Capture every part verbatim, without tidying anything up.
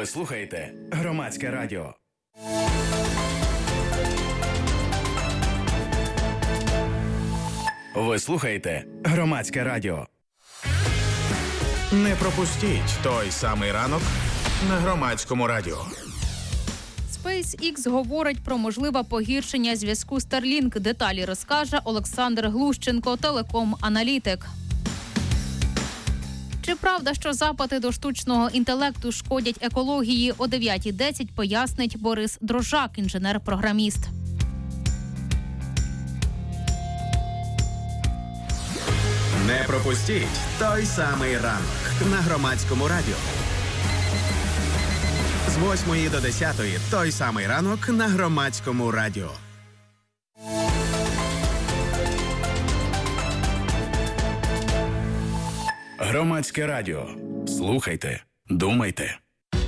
Ви слухаєте Громадське радіо. Ви слухаєте Громадське радіо. Не пропустіть той самий ранок на Громадському радіо. SpaceX говорить про можливе погіршення зв'язку Starlink. Деталі розкаже Олександр Глущенко, телеком-аналітик. Чи правда, що запити до штучного інтелекту шкодять екології? О дев'ятій десять пояснить Борис Дрожак, інженер-програміст. Не пропустіть той самий ранок на Громадському радіо. З восьмої до десятої той самий ранок на Громадському радіо. Громадське радіо. Слухайте, думайте.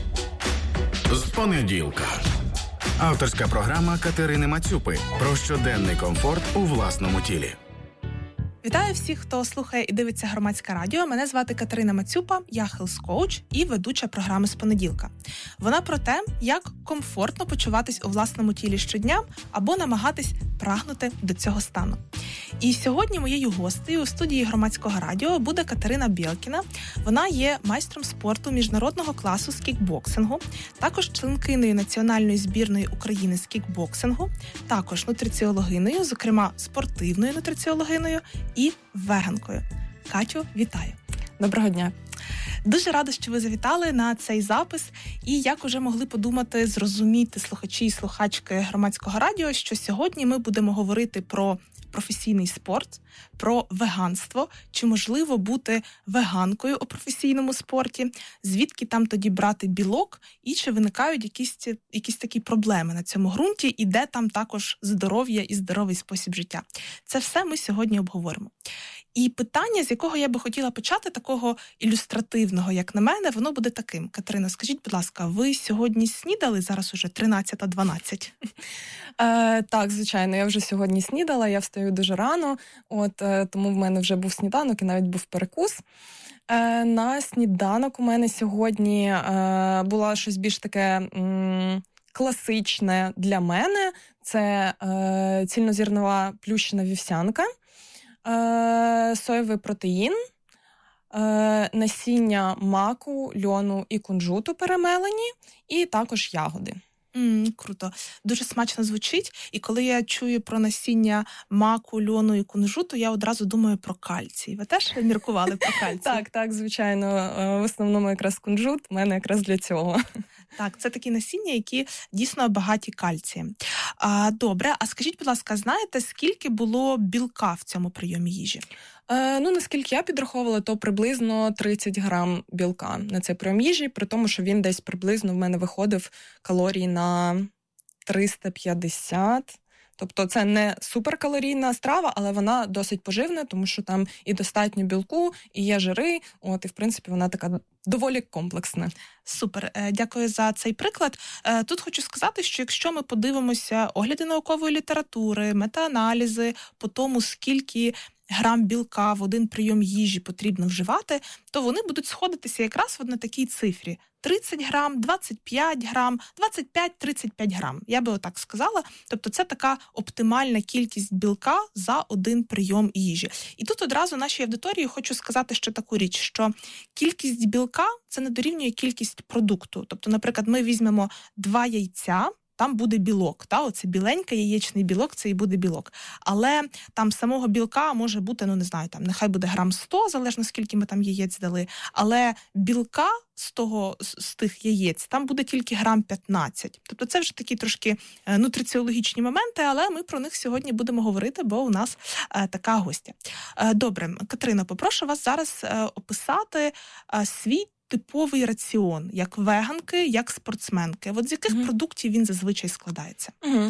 З понеділка. Авторська програма Катерини Мацюпи про щоденний комфорт у власному тілі. Вітаю всіх, хто слухає і дивиться Громадське радіо. Мене звати Катерина Мацюпа, я хелс-коуч і ведуча програми «З понеділка». Вона про те, як комфортно почуватись у власному тілі щодня або намагатись прагнути до цього стану. І сьогодні моєю гостею у студії Громадського радіо буде Катерина Бєлкіна. Вона є майстром спорту міжнародного класу з кікбоксингу, також членкиною національної збірної України з кікбоксингу, також нутриціологиною, зокрема спортивною нутриціологиною і веганкою. Катю, вітаю! Доброго дня! Дуже рада, що ви завітали на цей запис. І як уже могли подумати, зрозуміти слухачі і слухачки Громадського радіо, що сьогодні ми будемо говорити про професійний спорт, про веганство, чи можливо бути веганкою у професійному спорті, звідки там тоді брати білок, і чи виникають якісь, якісь такі проблеми на цьому ґрунті, і де там також здоров'я і здоровий спосіб життя. Це все ми сьогодні обговоримо. І питання, з якого я би хотіла почати, такого ілюстративного, як на мене, воно буде таким. Катерина, скажіть, будь ласка, ви сьогодні снідали? Зараз уже тринадцята дванадцять. Е, так, звичайно, я вже сьогодні снідала, я встаю дуже рано, от е, тому в мене вже був сніданок і навіть був перекус. Е, на сніданок у мене сьогодні е, було щось більш таке м, класичне для мене. Це е, цільнозернова плющена вівсянка, е, соєвий протеїн, е, насіння маку, льону і кунжуту перемелені, і також ягоди. Mm, круто. Дуже смачно звучить. І коли я чую про насіння маку, льону і кунжуту, я одразу думаю про кальцій. Ви теж міркували про кальцій? Так, так, звичайно. В основному якраз кунжут в мене якраз для цього. Так, це такі насіння, які дійсно багаті кальцієм. А, добре, а скажіть, будь ласка, знаєте, скільки було білка в цьому прийомі їжі? Е, ну, наскільки я підраховувала, то приблизно тридцять грам білка на цей прийом їжі, при тому, що він десь приблизно в мене виходив калорій на триста п'ятдесят. Тобто це не суперкалорійна страва, але вона досить поживна, тому що там і достатньо білку, і є жири, от, і в принципі вона така доволі комплексна. Супер, дякую за цей приклад. Тут хочу сказати, що якщо ми подивимося огляди наукової літератури, метааналізи по тому, скільки грам білка в один прийом їжі потрібно вживати, то вони будуть сходитися якраз на такій цифрі. тридцять грам, двадцять п'ять грам, двадцять п'ять - тридцять п'ять грам. Я би отак сказала. Тобто це така оптимальна кількість білка за один прийом їжі. І тут одразу нашій аудиторії хочу сказати ще таку річ, що кількість білка – це не дорівнює кількість продукту. Тобто, наприклад, ми візьмемо два яйця, там буде білок, та, оце біленький яєчний білок, це і буде білок. Але там самого білка може бути, ну не знаю, там нехай буде грам сто, залежно скільки ми там яєць дали, але білка з того, з тих яєць, там буде тільки грам п'ятнадцять. Тобто це вже такі трошки нутриціологічні моменти, але ми про них сьогодні будемо говорити, бо у нас е, така гостя. Е, добре, Катерина, попрошу вас зараз е, описати е, свій типовий раціон, як веганки, як спортсменки. От з яких mm-hmm. продуктів він зазвичай складається? Mm-hmm.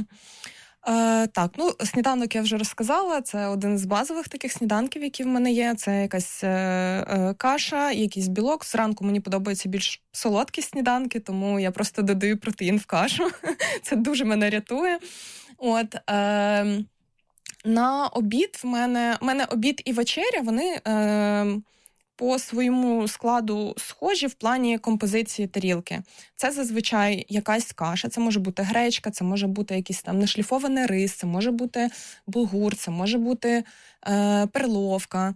Е, так, ну, сніданок я вже розказала, це один з базових таких сніданків, які в мене є. Це якась е, е, каша, якийсь білок. Зранку мені подобаються більш солодкі сніданки, тому я просто додаю протеїн в кашу. Це дуже мене рятує. От, е, на обід в мене, в мене обід і вечеря, вони... Е, по своєму складу схожі в плані композиції тарілки. Це зазвичай якась каша, це може бути гречка, це може бути якийсь там нешліфований рис, це може бути булгур, це може бути е, перловка.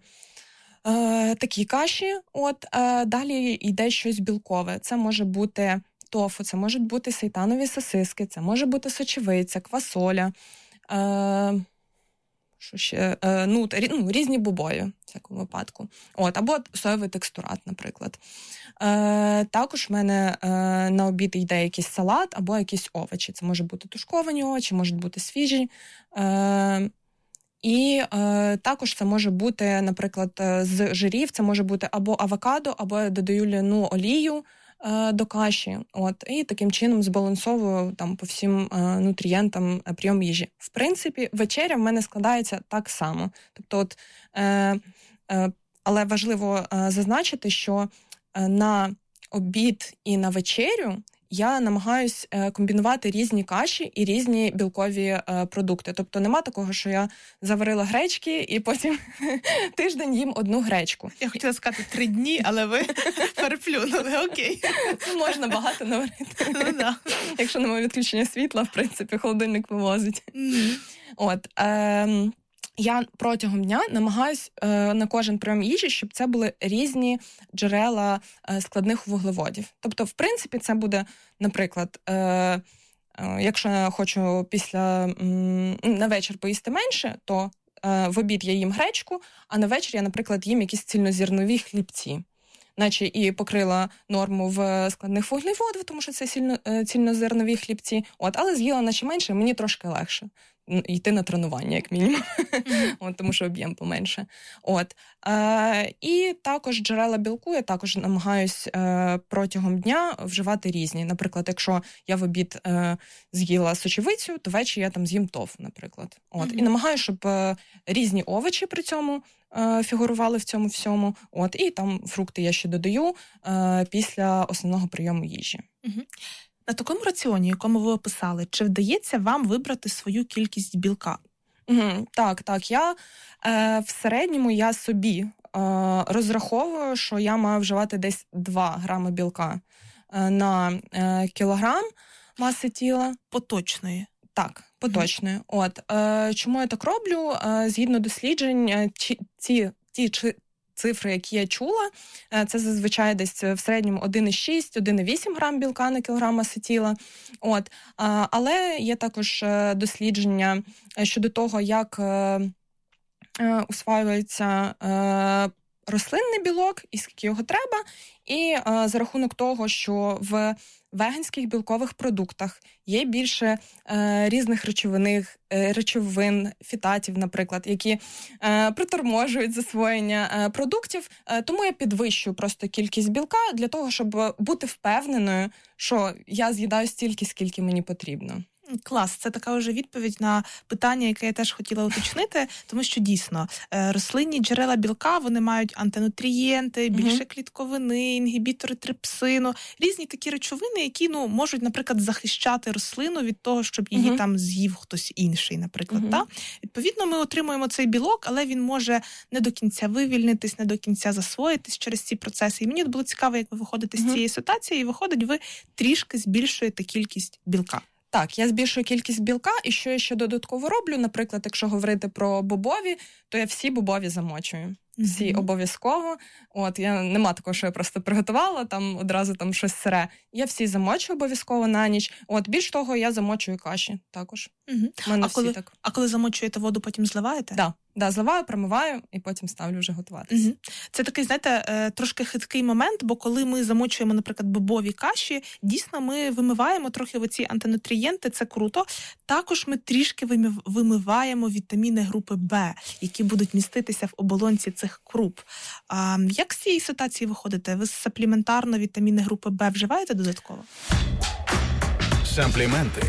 Е, такі каші. От, е, далі йде щось білкове. Це може бути тофу, це можуть бути сейтанові сосиски, це може бути сочевиця, квасоля, е, що ще? Е, ну, ну, різні бобові, в всякому випадку. От, або соєвий текстурат, наприклад. Е, також в мене е, на обід йде якийсь салат або якісь овочі. Це може бути тушковані овочі, можуть бути свіжі. Е, І е, також це може бути, наприклад, з жирів, це може бути або авокадо, або я додаю ляну олію е, до каші. От, і таким чином збалансовую там по всім е, нутрієнтам е, прийом їжі. В принципі, вечеря в мене складається так само. Тобто, от, е, е, але важливо е, зазначити, що е, на обід і на вечерю я намагаюсь комбінувати різні каші і різні білкові е, продукти. Тобто нема такого, що я заварила гречки і потім тиждень їм одну гречку. Я хотіла сказати три дні, але ви переплюнули, окей. Можна багато наварити. Ну, да. Якщо немає відключення світла, в принципі, холодильник вивозить. Mm-hmm. От, е, я протягом дня намагаюсь е, на кожен прийом їжі, щоб це були різні джерела е, складних вуглеводів. Тобто, в принципі, це буде, наприклад, е, е, якщо я хочу після м, на вечір поїсти менше, то е, в обід я їм гречку, а на вечір я, наприклад, їм якісь цільнозернові хлібці. Наче і покрила норму в складних вуглеводів, тому що це сильно, е, цільнозернові хлібці. От, але з'їла наче менше, мені трошки легше йти на тренування, як мінімум, mm-hmm. От, тому що об'єм поменше. От. Е, і також джерела білку я також намагаюсь е, протягом дня вживати різні. Наприклад, якщо я в обід е, з'їла сочевицю, то ввечері я там з'їм тофу, наприклад. От. Mm-hmm. І намагаюсь, щоб е, різні овочі при цьому е, фігурували в цьому всьому. От. І там фрукти я ще додаю е, після основного прийому їжі. Mm-hmm. На такому раціоні, якому ви описали, чи вдається вам вибрати свою кількість білка? Угу, так, так. Я е, в середньому я собі е, розраховую, що я маю вживати десь два грами білка е, на е, кілограм маси тіла. Поточної? Так, поточної. Угу. От, е, чому я так роблю? Е, згідно досліджень, ті, ті, ті чи цифри, які я чула, це зазвичай десь в середньому один цілих шість - один цілих вісім грам білка на кілограм маси тіла. От. Але є також дослідження щодо того, як усваюється рослинний білок і скільки його треба, і за рахунок того, що в веганських білкових продуктах є більше е, різних речовиних, е, речовин, фітатів, наприклад, які е, приторможують засвоєння е, продуктів. Е, тому я підвищую просто кількість білка для того, щоб бути впевненою, що я з'їдаю стільки, скільки мені потрібно. Клас, це така вже відповідь на питання, яке я теж хотіла уточнити, тому що дійсно рослинні джерела білка, вони мають антинутрієнти, більше угу. клітковини, інгібітори трипсину, різні такі речовини, які, ну, можуть, наприклад, захищати рослину від того, щоб її угу. там з'їв хтось інший, наприклад. Угу. Та? Відповідно, ми отримуємо цей білок, але він може не до кінця вивільнитись, не до кінця засвоїтись через ці процеси. І мені було цікаво, як ви виходите угу. з цієї ситуації, і виходить, ви трішки збільшуєте кількість білка. Так, я збільшую кількість білка, і що я ще додатково роблю, наприклад, якщо говорити про бобові, то я всі бобові замочую. Всі mm-hmm. обов'язково. От, я нема такого, що я просто приготувала, там одразу там щось сире. Я всі замочую обов'язково на ніч. От, більш того, я замочую каші також. Mm-hmm. Мене а, всі коли, так. а коли замочуєте воду, потім зливаєте? Так. Да, зливаю, промиваю і потім ставлю вже готуватися. Угу. Це такий, знаєте, трошки хиткий момент, бо коли ми замочуємо, наприклад, бобові каші, дійсно ми вимиваємо трохи оці антинутрієнти, це круто. Також ми трішки вимиваємо вітаміни групи Б, які будуть міститися в оболонці цих круп. А як з цієї ситуації виходите? Ви сапліментарно вітаміни групи Б вживаєте додатково? Сампліменти.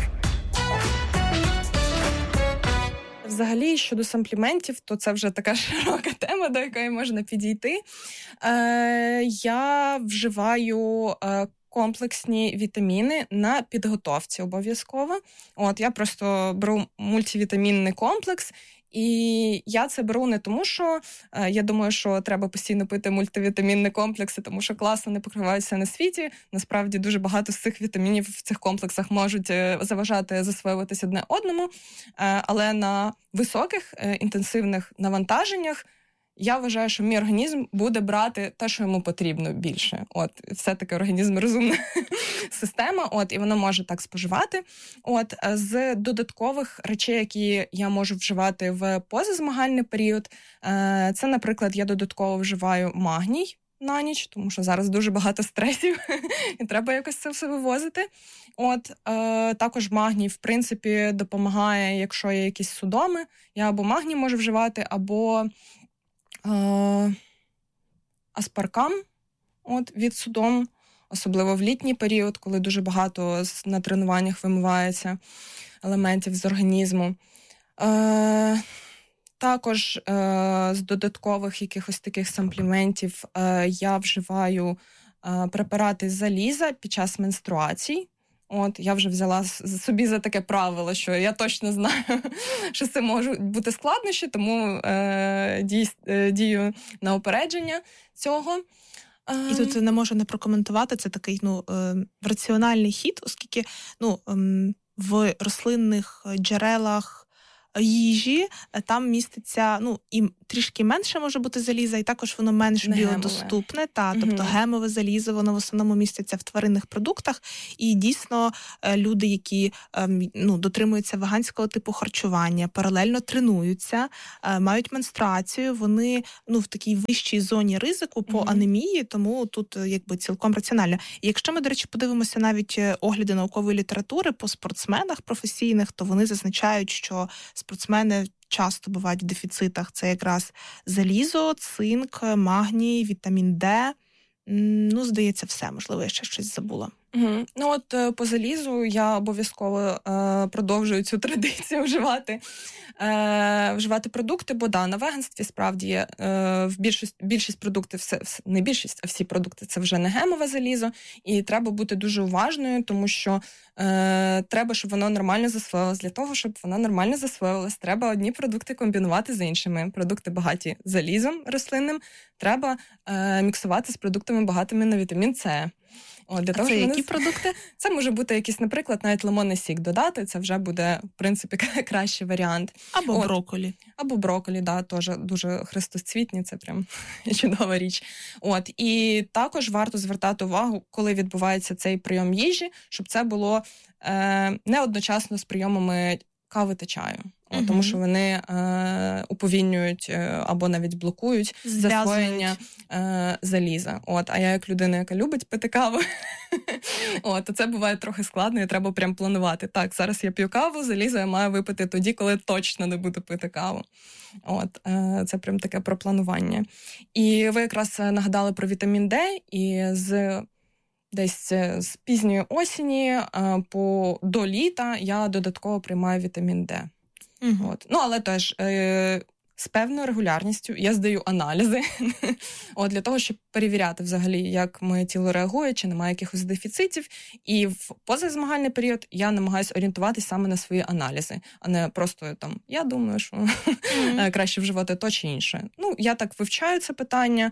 Взагалі, щодо сампліментів, то це вже така широка тема, до якої можна підійти. Е, я вживаю е, комплексні вітаміни на підготовці обов'язково. От, я просто беру мультивітамінний комплекс І я це беру не тому, що е, я думаю, що треба постійно пити мультивітамінні комплекси, тому що класно не покриваються на світі. Насправді дуже багато з цих вітамінів в цих комплексах можуть е, заважати засвоюватися одне одному. Е, але на високих е, інтенсивних навантаженнях я вважаю, що мій організм буде брати те, що йому потрібно більше. От, все-таки організм розумна система, от, і воно може так споживати. От, з додаткових речей, які я можу вживати в позазмагальний період, це, наприклад, я додатково вживаю магній на ніч, тому що зараз дуже багато стресів, і треба якось це все вивозити. От, е, також магній, в принципі, допомагає, якщо є якісь судоми, я або магній можу вживати, або аспаркам от, від судом, особливо в літній період, коли дуже багато на тренуваннях вимивається елементів з організму. Е, також е, з додаткових якихось таких сампліментів е, я вживаю е, препарати з заліза під час менструацій. От, я вже взяла собі за таке правило, що я точно знаю, що це можуть бути складнощі, тому е, дій, е, дію на опередження цього. І тут не можу не прокоментувати, це такий ну, е, раціональний хід, оскільки ну, е, в рослинних джерелах їжі там міститься, ну, і трішки менше може бути заліза, і також воно менш не біодоступне, та, угу. тобто гемове залізо, воно в основному міститься в тваринних продуктах, і дійсно люди, які ну, дотримуються веганського типу харчування, паралельно тренуються, мають менструацію, вони ну, в такій вищій зоні ризику по угу. анемії, тому тут якби цілком раціонально. І якщо ми, до речі, подивимося навіть огляди наукової літератури по спортсменах професійних, то вони зазначають, що спортсмени часто бувають в дефіцитах. Це якраз залізо, цинк, магній, вітамін Д. Ну, здається, все. Можливо, я ще щось забула. Угу. Ну, от по залізу я обов'язково е, продовжую цю традицію вживати, е, вживати продукти, бо да, на веганстві справді є е, в більшість, більшість продуктів, все, не більшість, а всі продукти це вже не гемове залізо, і треба бути дуже уважною, тому що е, треба, щоб воно нормально засвоювалось. Для того, щоб воно нормально засвоювалось, треба одні продукти комбінувати з іншими. Продукти багаті залізом рослинним треба е, міксувати з продуктами багатими на вітамін С. О, для а того, це які вони... продукти? Це може бути якийсь, наприклад, навіть лимонний сік додати, це вже буде, в принципі, кращий варіант. Або От. брокколі. Або брокколі, да, теж дуже хрестоцвітні, це прям чудова річ. От, і також варто звертати увагу, коли відбувається цей прийом їжі, щоб це було е, не одночасно з прийомами кави та чаю. О, uh-huh. Тому що вони е, уповільнюють е, або навіть блокують засвоєння е, заліза. От, а я як людина, яка любить пити каву, от, то це буває трохи складно, і треба прям планувати. Так, зараз я п'ю каву, залізо я маю випити тоді, коли точно не буду пити каву. От, е, це прям таке про планування. І ви якраз нагадали про вітамін Д, і з... Десь з пізньої осені по, до літа я додатково приймаю вітамін Д. Угу. От. Ну, але теж е, з певною регулярністю я здаю аналізи от, для того, щоб перевіряти взагалі, як моє тіло реагує, чи немає якихось дефіцитів. І в позазмагальний період я намагаюся орієнтуватися саме на свої аналізи, а не просто там, я думаю, що mm-hmm. краще вживати то чи інше. Ну, я так вивчаю це питання,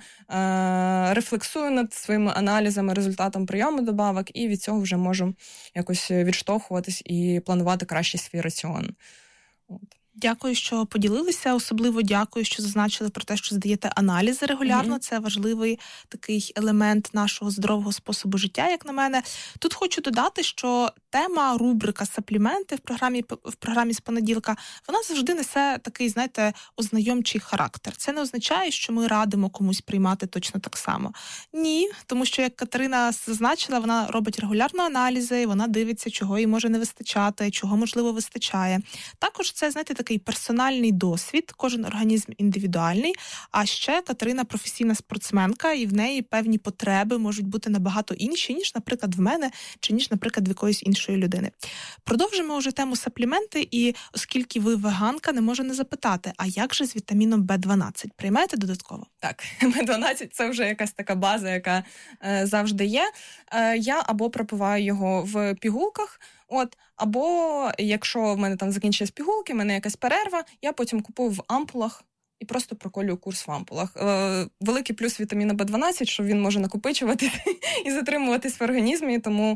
е- рефлексую над своїми аналізами, результатом прийому добавок, і від цього вже можу якось відштовхуватись і планувати краще свій раціон. От. Дякую, що поділилися. Особливо дякую, що зазначили про те, що здаєте аналізи регулярно. Mm-hmm. Це важливий такий елемент нашого здорового способу життя, як на мене. Тут хочу додати, що тема, рубрика «Сапліменти» в програмі, в програмі з понеділка, вона завжди несе такий, знаєте, ознайомчий характер. Це не означає, що ми радимо комусь приймати точно так само. Ні, тому що, як Катерина зазначила, вона робить регулярно аналізи, вона дивиться, чого їй може не вистачати, чого, можливо, вистачає. Також це, знаєте, такий персональний досвід, кожен організм індивідуальний, а ще Катерина професійна спортсменка, і в неї певні потреби можуть бути набагато інші, ніж, наприклад, в мене, чи ніж, наприклад, в якоїсь іншої людини. Продовжимо вже тему сапліменти, і оскільки ви веганка, не можу не запитати, а як же з вітаміном Б дванадцять? Приймаєте додатково? Так, Б дванадцять – це вже якась така база, яка е, завжди є. Е, я або пропиваю його в пігулках, От, або якщо в мене там закінчились пігулки, в мене якась перерва, я потім купую в ампулах і просто проколюю курс в ампулах. Е, великий плюс вітаміна Б дванадцять, що він може накопичуватися і затримуватись в організмі, тому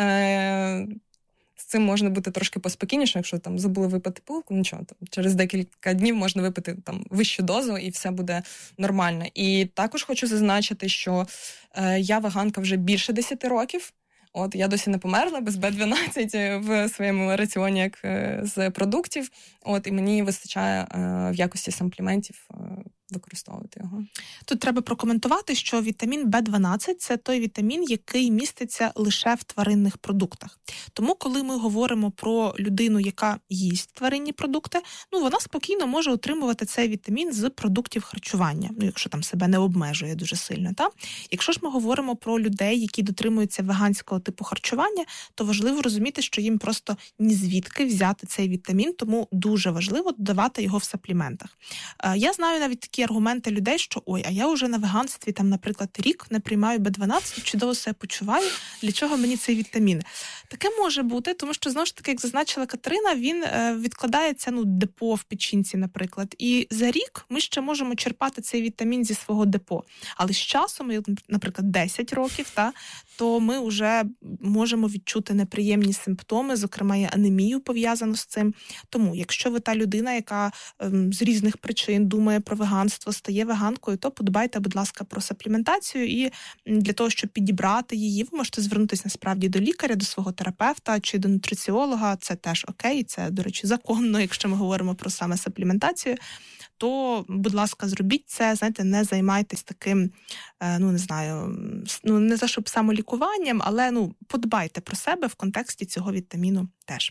е, з цим можна бути трошки поспокійніше, якщо там забули випити пилку, нічого, там, через декілька днів можна випити там вищу дозу і все буде нормально. І також хочу зазначити, що е, я веганка вже більше десяти років. От, я досі не померла без Б дванадцять в своєму раціоні як з продуктів. От, і мені вистачає е, в якості сампліментів е, використовувати його. Тут треба прокоментувати, що вітамін Б дванадцять – це той вітамін, який міститься лише в тваринних продуктах. Тому, коли ми говоримо про людину, яка їсть тваринні продукти, ну, вона спокійно може отримувати цей вітамін з продуктів харчування, ну, якщо там себе не обмежує дуже сильно. Та? Якщо ж ми говоримо про людей, які дотримуються веганського типу харчування, то важливо розуміти, що їм просто ні звідки взяти цей вітамін, тому дуже важливо додавати його в сапліментах. Я знаю навіть такі аргументи людей, що ой, а я вже на веганстві, там, наприклад, рік не приймаю Б дванадцять, чудово себе почуваю, для чого мені цей вітамін? Таке може бути, тому що, знову ж таки, як зазначила Катерина, він е, відкладається, ну, депо в печінці, наприклад. І за рік ми ще можемо черпати цей вітамін зі свого депо. Але з часом, наприклад, десять років, та, то ми вже можемо відчути неприємні симптоми, зокрема і анемію пов'язану з цим. Тому, якщо ви та людина, яка е, з різних причин думає про веганство, стає веганкою, то подбайте, будь ласка, про сапліментацію, і для того, щоб підібрати її, ви можете звернутися насправді до лікаря, до свого терапевта чи до нутриціолога, це теж окей, це, до речі, законно, якщо ми говоримо про саме сапліментацію, то, будь ласка, зробіть це, знаєте, не займайтесь таким, ну, не знаю, ну, не за щоб самолікуванням, але, ну, подбайте про себе в контексті цього вітаміну теж.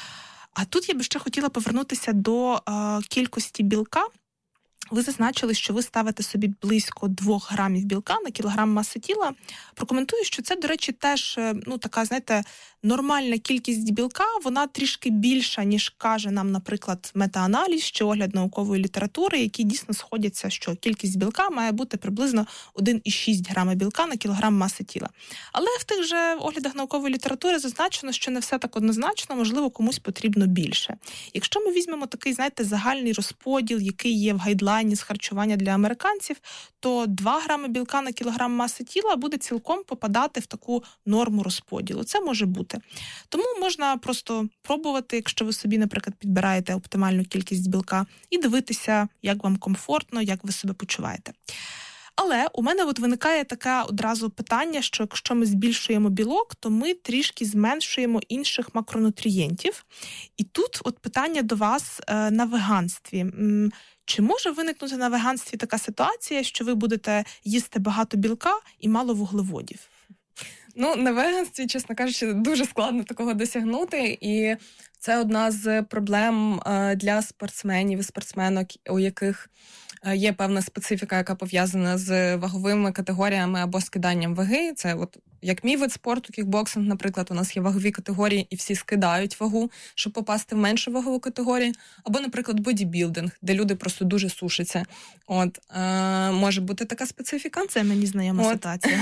А тут я би ще хотіла повернутися до е, кількості білка. Ви зазначили, що ви ставите собі близько двох грамів білка на кілограм маси тіла. Прокоментую, що це, до речі, теж, ну, така, знаєте, нормальна кількість білка, вона трішки більша, ніж каже нам, наприклад, метааналіз чи огляд наукової літератури, які дійсно сходяться, що кількість білка має бути приблизно один цілих шість десятих грама білка на кілограм маси тіла. Але в тих же оглядах наукової літератури зазначено, що не все так однозначно, можливо, комусь потрібно більше. Якщо ми візьмемо такий, знаєте, загальний розподіл, який є в гайдлайні з харчування для американців, то два грами білка на кілограм маси тіла буде цілком попадати в таку норму розподілу. Це може бути. Тому можна просто пробувати, якщо ви собі, наприклад, підбираєте оптимальну кількість білка, і дивитися, як вам комфортно, як ви себе почуваєте. Але у мене от виникає таке одразу питання, що якщо ми збільшуємо білок, то ми трішки зменшуємо інших макронутрієнтів. І тут от питання до вас е, на веганстві. Чи може виникнути на веганстві така ситуація, що ви будете їсти багато білка і мало вуглеводів? Ну, на веганстві, чесно кажучи, дуже складно такого досягнути, і це одна з проблем для спортсменів і спортсменок, у яких є певна специфіка, яка пов'язана з ваговими категоріями або скиданням ваги. Це от як мій вид спорту, кікбоксинг, наприклад, у нас є вагові категорії, і всі скидають вагу, щоб попасти в меншу вагову категорію. Або, наприклад, бодібілдинг, де люди просто дуже сушаться. От, е, може бути така специфіка. Це мені знайома От. ситуація.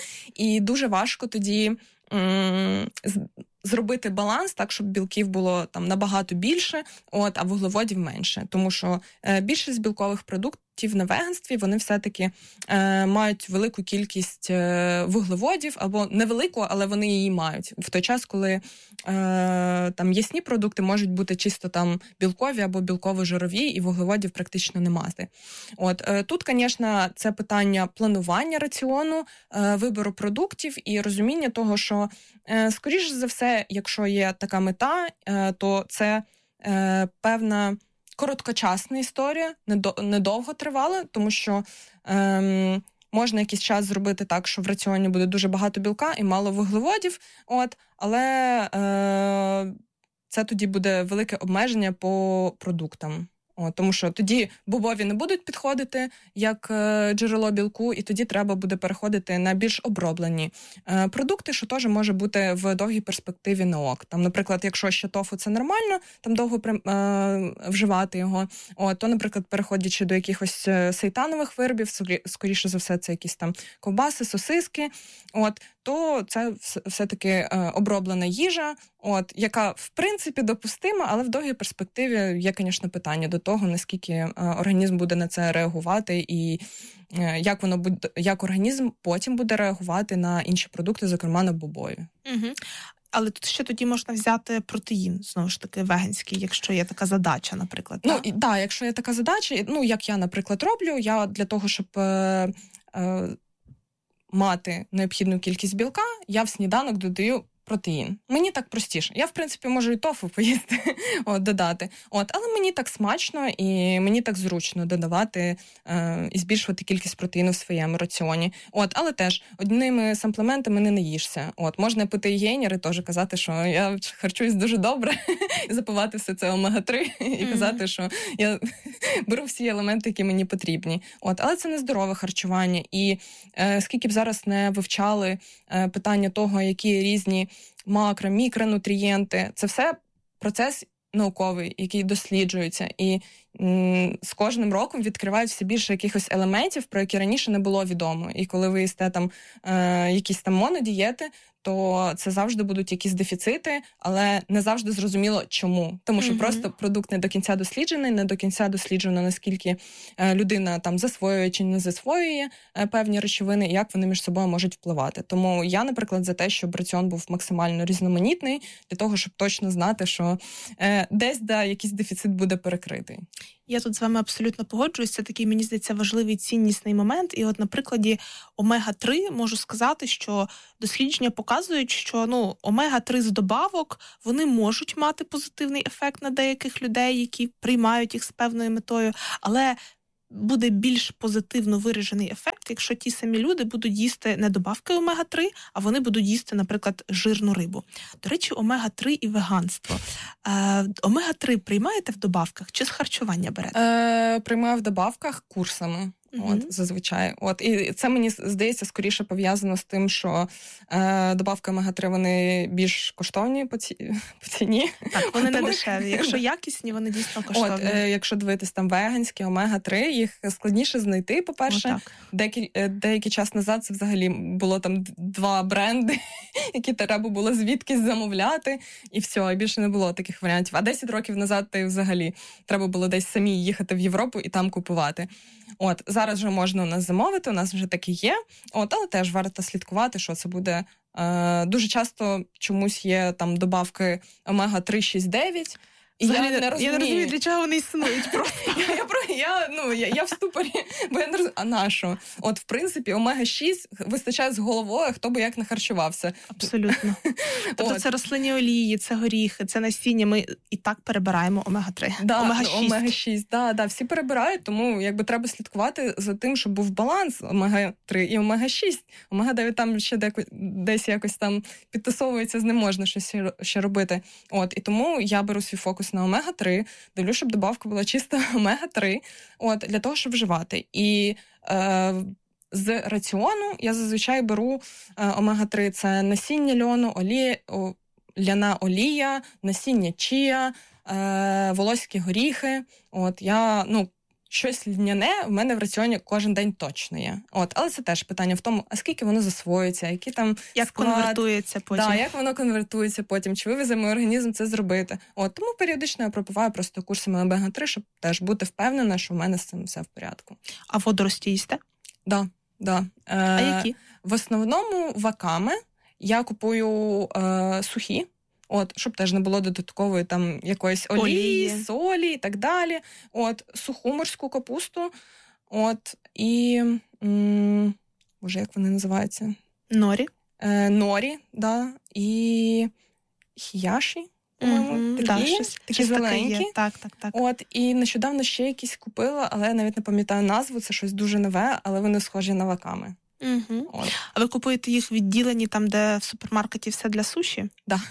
І дуже важко тоді м- зробити баланс так, щоб білків було там набагато більше, от, а вуглеводів менше. Тому що е, більшість білкових продуктів на веганстві, вони все-таки е, мають велику кількість е, вуглеводів, або невелику, але вони її мають. В той час, коли е, там ясні продукти можуть бути чисто там білкові або білково-жирові, і вуглеводів практично не мати. От, е, тут, звісно, це питання планування раціону, е, вибору продуктів і розуміння того, що, е, скоріш за все, якщо є така мета, е, то це е, певна короткочасна історія, недовго тривала, тому що ем, можна якийсь час зробити так, що в раціоні буде дуже багато білка і мало вуглеводів, от, але е, це тоді буде велике обмеження по продуктам. О, тому що тоді бобові не будуть підходити як е, джерело білку, і тоді треба буде переходити на більш оброблені е, продукти, що теж може бути в довгій перспективі на ок. Там, наприклад, якщо ще тофу це нормально, там довго е, вживати його, о, то, наприклад, переходячи до якихось сейтанових виробів, скоріше за все, це якісь там ковбаси, сосиски, от, то це все-таки е, оброблена їжа, От, яка, в принципі, допустима, але в довгій перспективі є, звісно, питання до того, наскільки е, організм буде на це реагувати і е, як воно буде, як організм потім буде реагувати на інші продукти, зокрема на бобові. Угу. Але тут ще тоді можна взяти протеїн, знову ж таки, веганський, якщо є така задача, наприклад. Ну, так, і, да, якщо є така задача, ну, як я, наприклад, роблю, я для того, щоб е, е, мати необхідну кількість білка, я в сніданок додаю протеїн. Мені так простіше. Я, в принципі, можу і тофу поїсти, от, додати. От, але мені так смачно і мені так зручно додавати е, і збільшувати кількість протеїну в своєму раціоні. От, але теж одними самплементами не наїшся. От, можна пити гейнер і теж казати, що я харчуюсь дуже добре, і запивати все це омега три, і mm-hmm. казати, що я беру всі елементи, які мені потрібні. От, але це не здорове харчування. І е, скільки б зараз не вивчали е, питання того, які різні макро, мікронутрієнти. Це все процес науковий, який досліджується. І м, з кожним роком відкривають все більше якихось елементів, про які раніше не було відомо. І коли ви їсте там е, якісь там монодієти, то це завжди будуть якісь дефіцити, але не завжди зрозуміло, чому. Тому що mm-hmm. просто продукт не до кінця досліджений, не до кінця досліджено, наскільки людина там засвоює чи не засвоює певні речовини, і як вони між собою можуть впливати. Тому я, наприклад, за те, щоб раціон був максимально різноманітний, для того, щоб точно знати, що е, десь да, якийсь дефіцит буде перекритий. Я тут з вами абсолютно погоджуюсь. Це такий, мені здається, важливий ціннісний момент. І от на прикладі омега три можу сказати, що дослідження показують, що ну, омега три з добавок, вони можуть мати позитивний ефект на деяких людей, які приймають їх з певною метою, але буде більш позитивно виражений ефект, якщо ті самі люди будуть їсти не добавки омега три, а вони будуть їсти, наприклад, жирну рибу. До речі, омега три і веганство. Е, омега три приймаєте в добавках чи з харчування берете? Е, приймаю в добавках курсами. Mm-hmm. От, зазвичай. От, і це, мені здається, скоріше пов'язано з тим, що е, добавки омега три, вони більш коштовні по, ці, по ціні. Так, вони не дешеві. Якщо якісні, вони дійсно коштовні. От, е, якщо дивитись там веганські, омега три, їх складніше знайти, по-перше. Деякий, деякий час назад це взагалі було там два бренди, які треба було звідкись замовляти, і все, і більше не було таких варіантів. А десять років назад то взагалі треба було десь самі їхати в Європу і там купувати. От, зараз вже можна у нас замовити, у нас вже таке є, от, але теж варто слідкувати, що це буде. Е, дуже часто чомусь є там добавки омега три, шість, дев'ять. І Взагалі, я не розумію. Я не розумію, для чого вони існують. Просто. я, я, я, ну, я, я в ступорі, бо я не розумію, а на що? От, в принципі, омега шість вистачає з головою, хто би як не харчувався. Абсолютно. Тобто це рослинні олії, це горіхи, це насіння. Ми і так перебираємо омега три. Да, омега шість. омега шість, да, да, всі перебирають, тому якби треба слідкувати за тим, щоб був баланс омега три і омега шість. омега дев'ять там ще деко, десь якось там підтасовується, з ним можна щось ще робити. От, і тому я беру свій фокус на омега три, дивлюсь, щоб добавка була чиста омега три, от, для того, щоб вживати. І е, з раціону я зазвичай беру е, омега три, це насіння льону, олія, о, ляна олія, насіння чія, е, волоські горіхи. От, я, ну, щось льняне в мене в раціоні кожен день точно є. От, але це теж питання в тому, а скільки воно засвоюється, які там як склад, конвертується потім. Да, як воно конвертується потім, чи вивезе мій організм це зробити. От, тому періодично я пропиваю просто курсами омега три, щоб теж бути впевнена, що в мене з цим все в порядку. А водорості їсте? Да, да. Е, а які? В основному ваками я купую е, сухі. От, щоб теж не було додаткової там якоїсь олії, олії, солі і так далі. От, суху морську капусту. От, і, м, боже, як вони називаються? Норі. Е, норі, да, і хіяші, по-моєму, mm-hmm, такі, да, щось, такі щось зеленькі. Так, так, так. От, і нещодавно ще якісь купила, але я навіть не пам'ятаю назву, це щось дуже нове, але вони схожі на ваками. Угу. А ви купуєте їх відділені там, де в супермаркеті все для суші? Да.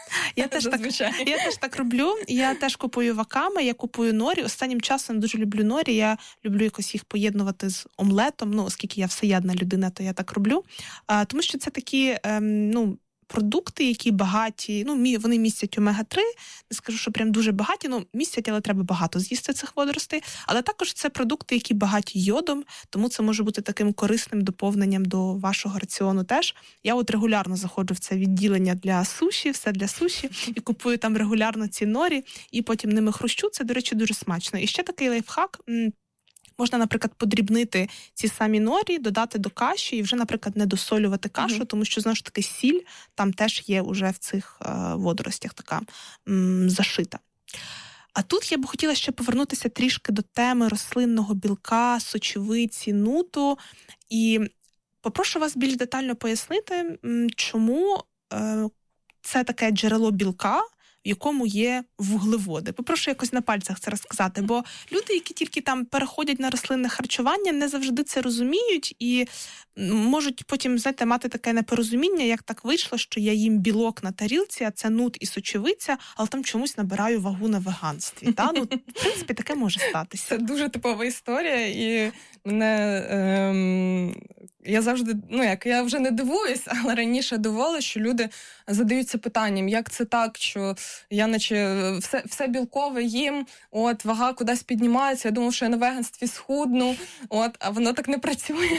Я теж так, я теж так роблю. Я теж купую ваками, я купую норі. Останнім часом дуже люблю норі. Я люблю якось їх поєднувати з омлетом. Ну, оскільки я всеядна людина, то я так роблю. А, тому що це такі, ем, ну, продукти, які багаті, ну, вони містять омега три, не скажу, що прям дуже багаті, ну, містять, але треба багато з'їсти цих водоростей, але також це продукти, які багаті йодом, тому це може бути таким корисним доповненням до вашого раціону теж. Я от регулярно заходжу в це відділення для суші, все для суші, і купую там регулярно ці норі, і потім ними хрущу, це, до речі, дуже смачно. І ще такий лайфхак – можна, наприклад, подрібнити ці самі норі, додати до каші і вже, наприклад, не досолювати кашу, mm-hmm. тому що, знову ж таки, сіль там теж є уже в цих е, водоростях така м, зашита. А тут я б хотіла ще повернутися трішки до теми рослинного білка, сочевиці, нуту. І попрошу вас більш детально пояснити, чому е, це таке джерело білка, в якому є вуглеводи. Попрошу якось на пальцях це розказати, бо люди, які тільки там переходять на рослинне харчування, не завжди це розуміють і можуть потім, знаєте, мати таке непорозуміння, як так вийшло, що я їм білок на тарілці, а це нут і сочевиця, але там чомусь набираю вагу на веганстві. Та? Ну, в принципі, таке може статися. Це дуже типова історія, і мене... Ем... Я завжди, ну як, я вже не дивуюсь, але раніше дивувала, що люди задаються питанням, як це так, що я наче все, все білкове їм, от, вага кудись піднімається, я думав, що я на веганстві схудну, от, а воно так не працює.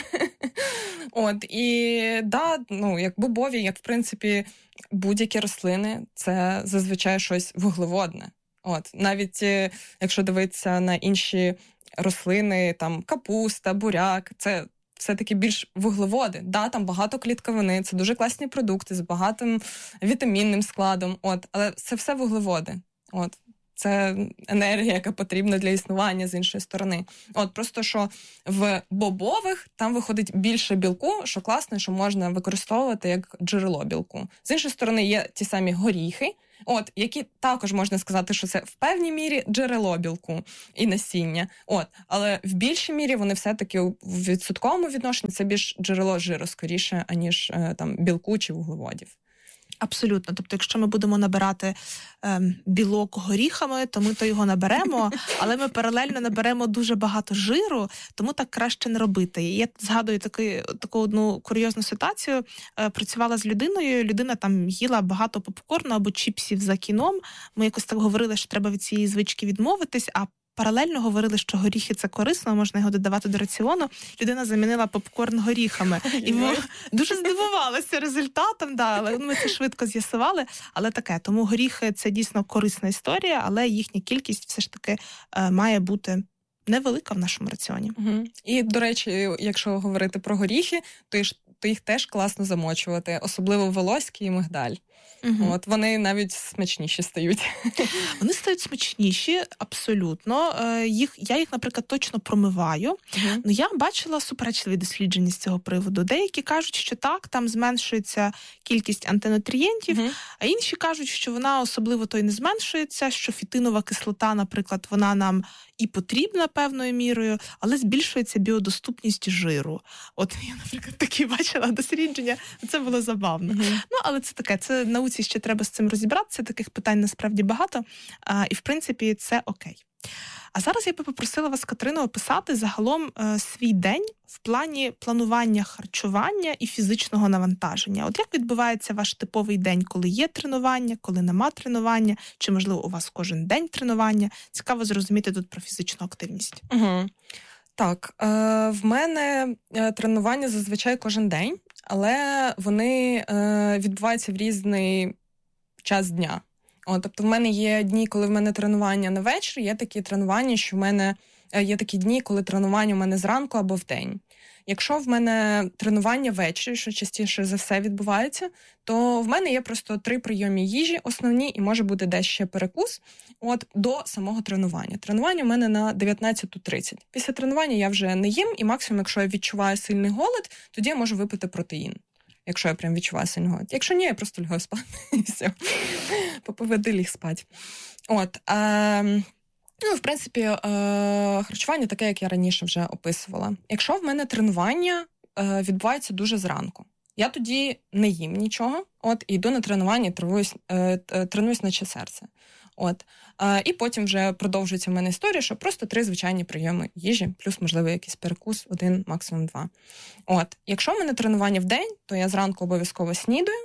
От, і да, ну, як бобові, як, в принципі, будь-які рослини, це зазвичай щось вуглеводне. От, навіть якщо дивитися на інші рослини, там, капуста, буряк, це все-таки більш вуглеводи. Да, там багато клітковини, це дуже класні продукти з багатим вітамінним складом, от, але це все вуглеводи. От. Це енергія, яка потрібна для існування з іншої сторони. От, просто, що в бобових там виходить більше білку, що класно, що можна використовувати як джерело білку. З іншої сторони є ті самі горіхи, от, які також можна сказати, що це в певній мірі джерело білку і насіння. От, але в більшій мірі вони все-таки в відсотковому відношенні це більш джерело жиру скоріше, аніж там білку чи вуглеводів. Абсолютно. Тобто, якщо ми будемо набирати ем, білок горіхами, то ми то його наберемо, але ми паралельно наберемо дуже багато жиру, тому так краще не робити. І я згадую таки, таку одну курйозну ситуацію. Е, працювала з людиною, людина там їла багато попкорну або чіпсів за кіном. Ми якось так говорили, що треба від цієї звички відмовитись, а паралельно говорили, що горіхи – це корисно, можна його додавати до раціону. Людина замінила попкорн горіхами. І ми дуже здивувалися результатом, да, але ми це швидко з'ясували. Але таке, тому горіхи – це дійсно корисна історія, але їхня кількість все ж таки е, має бути невелика в нашому раціоні. Угу. І, до речі, якщо говорити про горіхи, то, ж, то їх теж класно замочувати, особливо волоський і мигдаль. Угу. От, вони навіть смачніші стають. Вони стають смачніші, абсолютно. Їх, я їх, наприклад, точно промиваю. Угу. Ну, я бачила суперечливі дослідження з цього приводу. Деякі кажуть, що так, там зменшується кількість антинутрієнтів, угу. а інші кажуть, що вона особливо то й не зменшується, що фітинова кислота, наприклад, вона нам і потрібна певною мірою, але збільшується біодоступність жиру. От я, наприклад, такі бачила дослідження, це було забавно. Угу. Ну, але це таке, це науці ще треба з цим розібратися, таких питань насправді багато, а, і, в принципі, це окей. А зараз я би попросила вас, Катерино, описати загалом е, свій день в плані планування харчування і фізичного навантаження. От як відбувається ваш типовий день, коли є тренування, коли нема тренування, чи, можливо, у вас кожен день тренування? Цікаво зрозуміти тут про фізичну активність. Угу. Так, е, в мене тренування зазвичай кожен день, але вони е, відбуваються в різний час дня. О, тобто в мене є дні, коли в мене тренування на вечір, є такі тренування, що в мене є такі дні, коли тренування в мене зранку або вдень. Якщо в мене тренування ввечері, що частіше за все відбувається, то в мене є просто три прийоми їжі основні і може бути десь ще перекус от, до самого тренування. Тренування в мене на дев'ятнадцята тридцять. Після тренування я вже не їм, і максимум, якщо я відчуваю сильний голод, тоді я можу випити протеїн. Якщо я прям відчуваю сильний голод. Якщо ні, я просто лягаю спати. І все. Поповеди ліг спати. От. А, ну, в принципі, е, харчування таке, як я раніше вже описувала. Якщо в мене тренування е, відбувається дуже зранку, я тоді не їм нічого, от, і йду на тренування, тренуюсь, е, тренуюсь наче серце. От. А, і потім вже продовжується в мене історія, що просто три звичайні прийоми їжі, плюс, можливо, якийсь перекус, один, максимум два. От. Якщо в мене тренування в день, то я зранку обов'язково снідаю,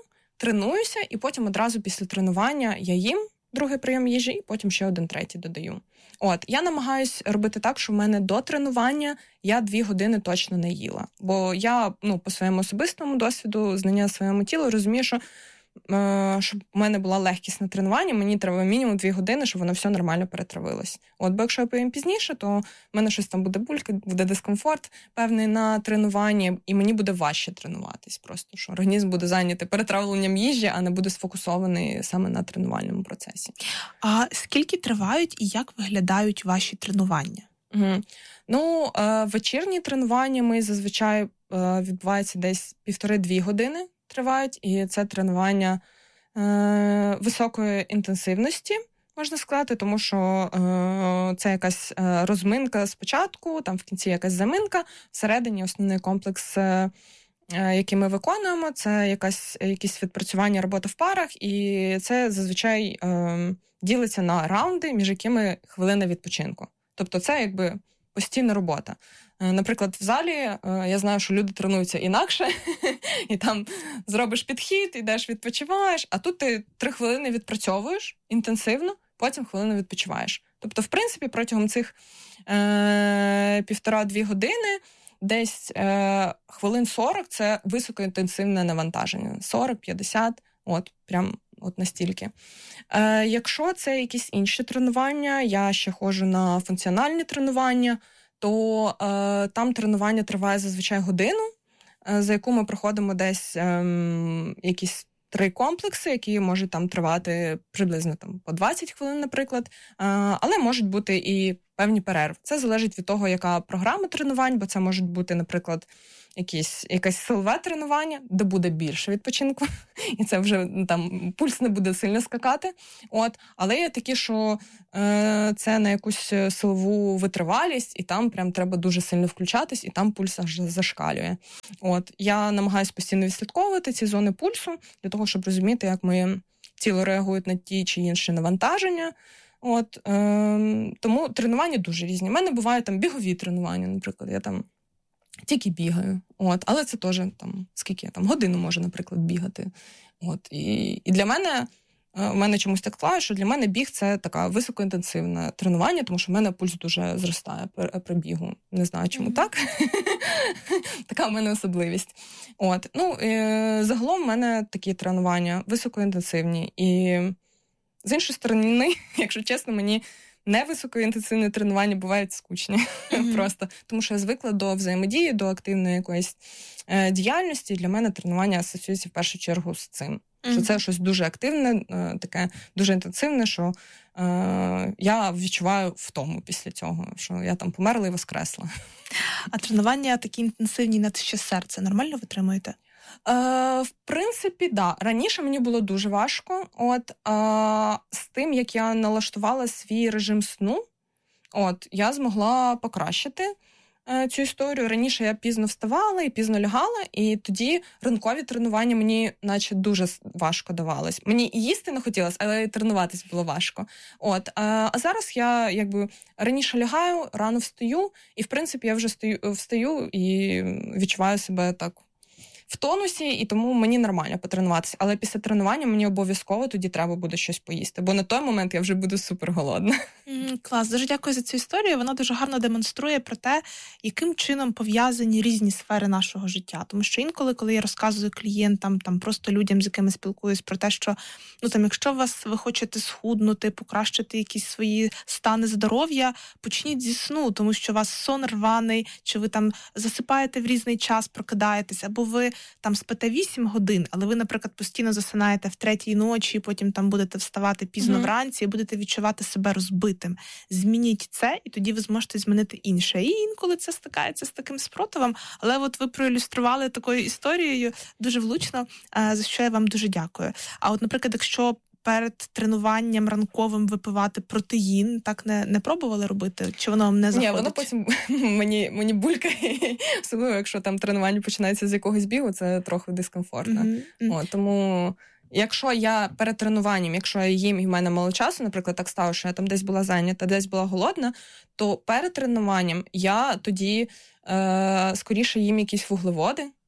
тренуюся, і потім одразу після тренування я їм другий прийом їжі, і потім ще один третій додаю. От, я намагаюсь робити так, що в мене до тренування я дві години точно не їла. Бо я, ну, по своєму особистому досвіду, знання своєму тілу, розумію, що е, щоб у мене була легкість на тренуванні, мені треба мінімум дві години, щоб воно все нормально перетравилось. От, бо якщо я поїм пізніше, то в мене щось там буде булька, буде дискомфорт певний на тренуванні, і мені буде важче тренуватись просто, що організм буде зайнятий перетравленням їжі, а не буде сфокусований саме на тренувальному процесі. А скільки тривають і як виглядають ваші тренування? Угу. Ну, е, вечірні тренування ми зазвичай е, відбуваються десь півтори-дві години тривають, і це тренування е, високої інтенсивності, можна сказати, тому що е, це якась е, розминка спочатку, там в кінці якась заминка, всередині основний комплекс, е, е, який ми виконуємо, це якась, якісь відпрацювання, робота в парах, і це зазвичай е, ділиться на раунди, між якими хвилина відпочинку. Тобто це якби постійна робота. Наприклад, в залі я знаю, що люди тренуються інакше, і там зробиш підхід, йдеш, відпочиваєш, а тут ти три хвилини відпрацьовуєш інтенсивно, потім хвилину відпочиваєш. Тобто, в принципі, протягом цих е, півтора-дві години десь е, хвилин сорок – це високоінтенсивне навантаження. сорок-п'ятдесят, от, прям от настільки. Е, якщо це якісь інші тренування, я ще ходжу на функціональні тренування, то е, там тренування триває зазвичай годину, е, за яку ми проходимо десь е, якісь три комплекси, які можуть там тривати приблизно там, по двадцять хвилин, наприклад, е, але можуть бути і певні перерви. Це залежить від того, яка програма тренувань, бо це можуть бути, наприклад, якісь, якесь силове тренування, де буде більше відпочинку, і це вже там пульс не буде сильно скакати. От. Але є такі, що е, це на якусь силову витривалість, і там прям треба дуже сильно включатись, і там пульс аж зашкалює. От. Я намагаюся постійно відслідковувати ці зони пульсу, для того, щоб розуміти, як моє тіло реагує на ті чи інші навантаження. От, е, тому тренування дуже різні. У мене бувають там бігові тренування, наприклад, я там тільки бігаю. От, але це теж там, скільки я там, годину можу, наприклад, бігати. От, і, і для мене, у мене чомусь так склалося, що для мене біг – це така високоінтенсивне тренування, тому що в мене пульс дуже зростає при, при бігу. Не знаю, чому mm-hmm. так. Така в мене особливість. От, ну, і, загалом в мене такі тренування високоінтенсивні. І з іншої сторони, якщо чесно, мені невисокоінтенсивні тренування бувають скучні. Mm-hmm. Просто. Тому що я звикла до взаємодії, до активної якоїсь е, діяльності. І для мене тренування асоціюється в першу чергу з цим. Mm-hmm. Що це щось дуже активне, е, таке дуже інтенсивне, що е, я відчуваю втому після цього, що я там померла і воскресла. А тренування такі інтенсивні на ще серце нормально витримуєте? Е, в принципі, да. Раніше мені було дуже важко. От, е, з тим, як я налаштувала свій режим сну, от, я змогла покращити е, цю історію. Раніше я пізно вставала і пізно лягала, і тоді ранкові тренування мені наче дуже важко давались. Мені і їсти не хотілося, але і тренуватись було важко. От, е, а зараз я якби раніше лягаю, рано встаю, і в принципі я вже стою, встаю і відчуваю себе так в тонусі, і тому мені нормально потренуватися. Але після тренування мені обов'язково тоді треба буде щось поїсти, бо на той момент я вже буду супер голодна. Mm, клас, дуже дякую за цю історію. Вона дуже гарно демонструє про те, яким чином пов'язані різні сфери нашого життя. Тому що інколи, коли я розказую клієнтам, там просто людям, з якими спілкуюсь, про те, що ну там, якщо вас ви хочете схуднути, покращити якісь свої стани здоров'я, почніть зі сну, тому що у вас сон рваний, чи ви там засипаєте в різний час, прокидаєтесь, або ви там спите вісім годин, але ви, наприклад, постійно засинаєте в третій ночі, потім там будете вставати пізно mm-hmm. вранці і будете відчувати себе розбитим. Змініть це, і тоді ви зможете змінити інше. І інколи це стикається з таким спротивом, але от ви проілюстрували такою історією дуже влучно, за що я вам дуже дякую. А от, наприклад, якщо перед тренуванням ранковим випивати протеїн, так не, не пробували робити? Чи воно вам не заходить? Ні, воно потім мені, мені булькає, особливо якщо там тренування починається з якогось бігу, це трохи дискомфортно. Mm-hmm. О, тому якщо я перед тренуванням, якщо я їм і в мене мало часу, наприклад, так стало, що я там десь була зайнята, десь була голодна, то перед тренуванням я тоді е, скоріше їм якісь вуглеводи,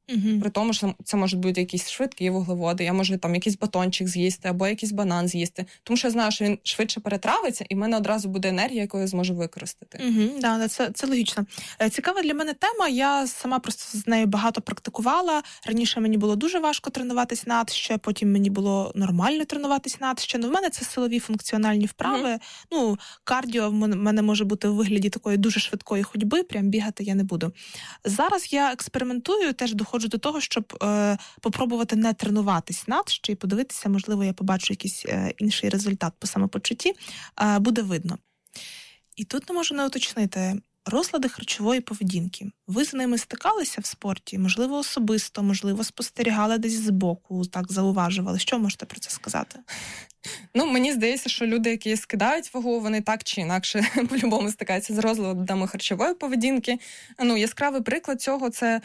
Угу. При тому, що це можуть бути якісь швидкі вуглеводи, я можу там якийсь батончик з'їсти або якийсь банан з'їсти. Тому що я знаю, що він швидше перетравиться, і в мене одразу буде енергія, яку я зможу використати. Угу, да, це, це логічно. Цікава для мене тема, я сама просто з нею багато практикувала. Раніше мені було дуже важко тренуватись надще, потім мені було нормально тренуватись надще. Ну, в мене це силові функціональні вправи. Угу. Ну, кардіо в мене може бути у вигляді такої дуже швидкої ходьби, прям бігати я не буду. Зараз я експериментую, теж доходжу до того, щоб е, попробувати не тренуватись надще і подивитися, можливо, я побачу якийсь е, інший результат по самопочутті, е, буде видно. І тут не можу не уточнити. Розлади харчової поведінки. Ви з ними стикалися в спорті? Можливо, особисто, можливо, спостерігали десь збоку, так зауважували. Що можете про це сказати? Ну, мені здається, що люди, які скидають вагу, вони так чи інакше по-любому стикаються з розладами харчової поведінки. Ну, яскравий приклад цього – це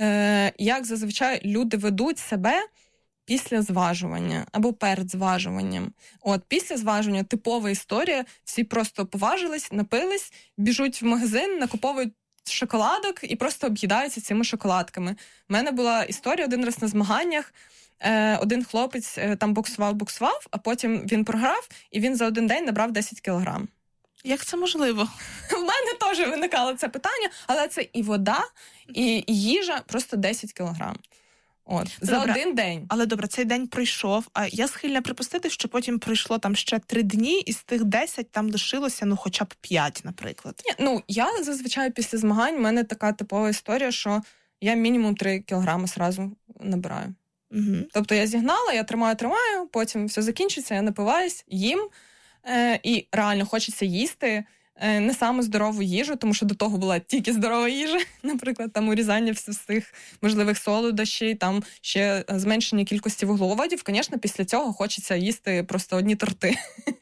е, як зазвичай люди ведуть себе після зважування або перед зважуванням. От після зважування типова історія, всі просто поважились, напились, біжуть в магазин, накуповують шоколадок і просто об'їдаються цими шоколадками. У мене була історія один раз на змаганнях. Е, один хлопець е, там боксував-боксував, а потім він програв, і він за один день набрав десять кілограм. Як це можливо? В мене теж виникало це питання, але це і вода, і, і їжа просто десять кілограм. От, за добре. один день. Але добре, цей день пройшов, а я схильна припустити, що потім пройшло там ще три дні, і з тих десять там лишилося, ну, хоча б п'ять, наприклад. Ні, ну, я зазвичай після змагань, в мене така типова історія, що я мінімум три кілограми зразу набираю. Угу. Тобто я зігнала, я тримаю-тримаю, потім все закінчиться, я напиваюсь, їм, е, і реально хочеться їсти е, не саме здорову їжу, тому що до того була тільки здорова їжа, наприклад, там урізання всіх можливих солодощів, там ще зменшення кількості вуглеводів. Звісно, після цього хочеться їсти просто одні торти.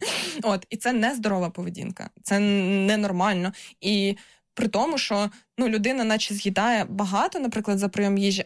От, і це не здорова поведінка, це ненормально. І при тому, що ну, людина наче з'їдає багато, наприклад, за прийом їжі,